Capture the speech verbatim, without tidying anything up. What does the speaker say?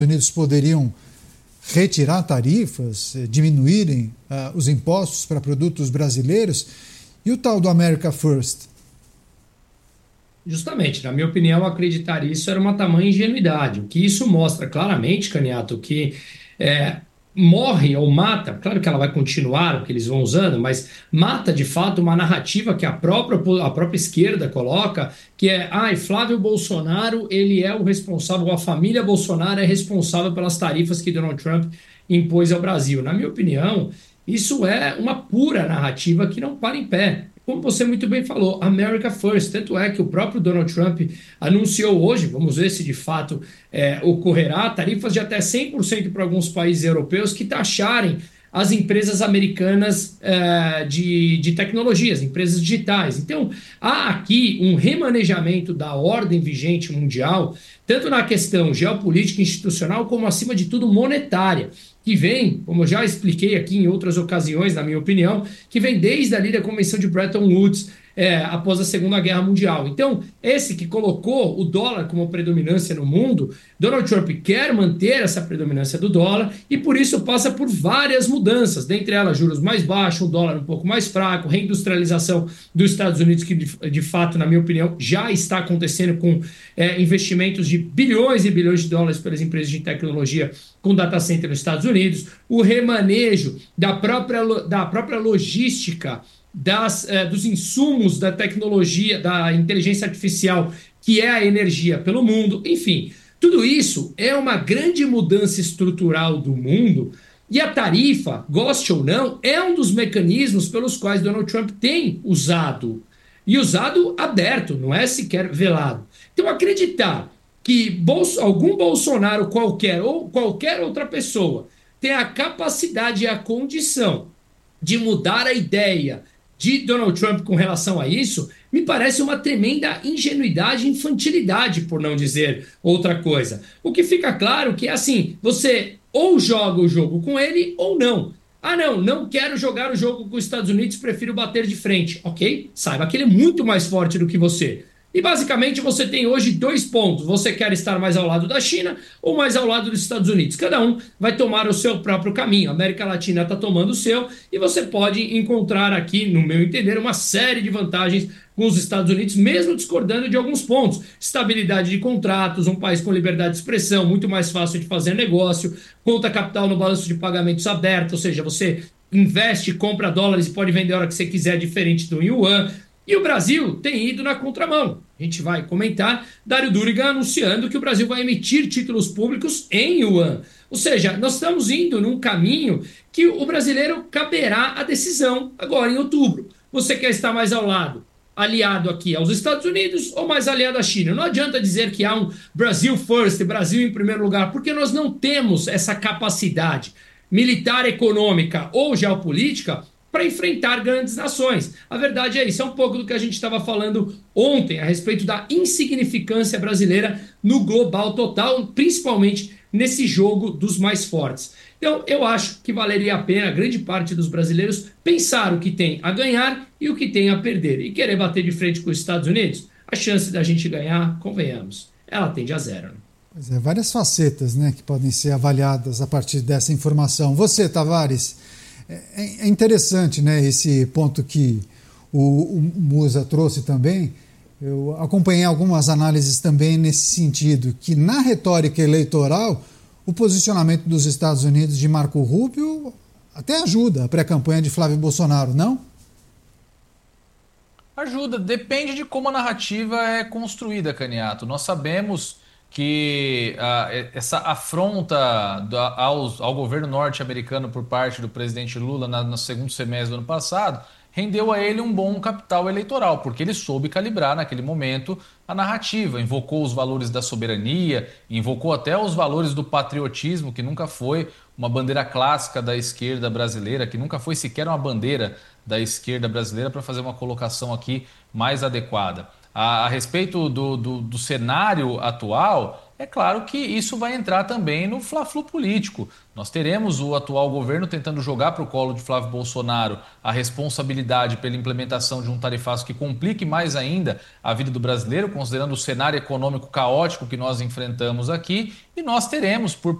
Unidos poderiam retirar tarifas, diminuírem uh, os impostos para produtos brasileiros, e o tal do America First? Justamente, na minha opinião, acreditar isso era uma tamanha ingenuidade. O que isso mostra claramente, Caniato, que é, morre ou mata, claro que ela vai continuar, o que eles vão usando, mas mata de fato uma narrativa que a própria, a própria esquerda coloca, que é, ah, Flávio Bolsonaro, ele é o responsável, a família Bolsonaro é responsável pelas tarifas que Donald Trump impôs ao Brasil. Na minha opinião, isso é uma pura narrativa que não para em pé. Como você muito bem falou, America First. Tanto é que o próprio Donald Trump anunciou hoje, vamos ver se de fato é, ocorrerá, tarifas de até cem por cento para alguns países europeus que taxarem as empresas americanas é, de, de tecnologias, empresas digitais. Então, há aqui um remanejamento da ordem vigente mundial, tanto na questão geopolítica e institucional, como, acima de tudo, monetária, que vem, como eu já expliquei aqui em outras ocasiões, na minha opinião, que vem desde ali da Convenção de Bretton Woods, é, após a Segunda Guerra Mundial. Então, esse que colocou o dólar como predominância no mundo, Donald Trump quer manter essa predominância do dólar e, por isso, passa por várias mudanças, dentre elas juros mais baixos, o dólar um pouco mais fraco, reindustrialização dos Estados Unidos, que, de, de fato, na minha opinião, já está acontecendo com é, investimentos de bilhões e bilhões de dólares pelas empresas de tecnologia com data center nos Estados Unidos, o remanejo da própria, da própria logística Das, eh, dos insumos da tecnologia, da inteligência artificial, que é a energia pelo mundo. Enfim, tudo isso é uma grande mudança estrutural do mundo, e a tarifa, goste ou não, é um dos mecanismos pelos quais Donald Trump tem usado, e usado aberto, não é sequer velado. Então, acreditar que Bolso, algum Bolsonaro qualquer, ou qualquer outra pessoa, tem a capacidade e a condição de mudar a ideia de Donald Trump com relação a isso, me parece uma tremenda ingenuidade e infantilidade, por não dizer outra coisa. O que fica claro que é assim, você ou joga o jogo com ele ou não. Ah, não, não quero jogar o jogo com os Estados Unidos, prefiro bater de frente. Ok, saiba que ele é muito mais forte do que você. E basicamente você tem hoje dois pontos. Você quer estar mais ao lado da China ou mais ao lado dos Estados Unidos. Cada um vai tomar o seu próprio caminho. A América Latina está tomando o seu e você pode encontrar aqui, no meu entender, uma série de vantagens com os Estados Unidos, mesmo discordando de alguns pontos. Estabilidade de contratos, um país com liberdade de expressão, muito mais fácil de fazer negócio, conta capital no balanço de pagamentos aberto, ou seja, você investe, compra dólares e pode vender a hora que você quiser, diferente do yuan. E o Brasil tem ido na contramão. A gente vai comentar, Dário Durigan anunciando que o Brasil vai emitir títulos públicos em yuan. Ou seja, nós estamos indo num caminho que o brasileiro caberá a decisão agora em outubro. Você quer estar mais ao lado, aliado aqui aos Estados Unidos ou mais aliado à China? Não adianta dizer que há um Brasil first, Brasil em primeiro lugar, porque nós não temos essa capacidade militar, econômica ou geopolítica para enfrentar grandes nações. A verdade é isso, é um pouco do que a gente estava falando ontem a respeito da insignificância brasileira no global total, principalmente nesse jogo dos mais fortes. Então, eu acho que valeria a pena a grande parte dos brasileiros pensar o que tem a ganhar e o que tem a perder. E querer bater de frente com os Estados Unidos, a chance da gente ganhar, convenhamos, ela tende a zero. Né? Pois é, várias facetas, né, que podem ser avaliadas a partir dessa informação. Você, Tavares, é interessante, né, esse ponto que o, o Musa trouxe também. Eu acompanhei algumas análises também nesse sentido, que na retórica eleitoral, o posicionamento dos Estados Unidos de Marco Rubio até ajuda a pré-campanha de Flávio Bolsonaro, não? Ajuda, depende de como a narrativa é construída, Caniato. Nós sabemos que ah, essa afronta da, aos, ao governo norte-americano por parte do presidente Lula na, no segundo semestre do ano passado rendeu a ele um bom capital eleitoral, porque ele soube calibrar naquele momento a narrativa, invocou os valores da soberania, invocou até os valores do patriotismo, que nunca foi uma bandeira clássica da esquerda brasileira, que nunca foi sequer uma bandeira da esquerda brasileira, para fazer uma colocação aqui mais adequada. A, a respeito do, do, do cenário atual, é claro que isso vai entrar também no fla-flu político. Nós teremos o atual governo tentando jogar para o colo de Flávio Bolsonaro a responsabilidade pela implementação de um tarifaço que complique mais ainda a vida do brasileiro, considerando o cenário econômico caótico que nós enfrentamos aqui, e nós teremos, por